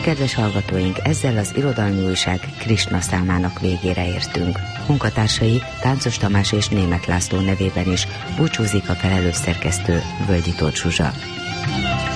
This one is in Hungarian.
kedves hallgatóink, ezzel az Irodalmi Újság Krisna számának végére értünk. Munkatársai Táncos Tamás és Németh László nevében is búcsúzik a felelős szerkesztő, Völgyi Tóth Zsuzsa.